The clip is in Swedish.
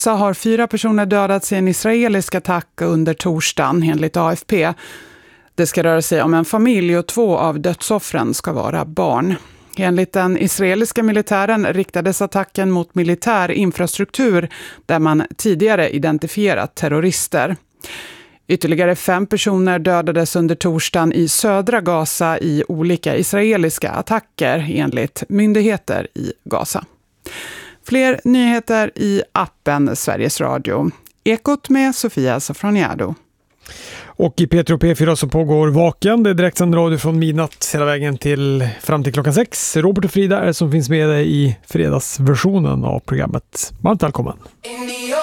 Så har 4 personer dödats i en israelisk attack under torsdagen enligt AFP. Det ska röra sig om en familj och 2 av dödsoffren ska vara barn. Enligt den israeliska militären riktades attacken mot militär infrastruktur där man tidigare identifierat terrorister. Ytterligare 5 personer dödades under torsdagen i södra Gaza i olika israeliska attacker enligt myndigheter i Gaza. Fler nyheter i appen Sveriges Radio. Ekot med Sofia Safroniado. Och i Petro P4 så pågår Vaken. Det är direktsänd radio från midnatt hela vägen fram till klockan 6. Robert och Frida är som finns med dig i fredagsversionen av programmet. Varmt välkommen!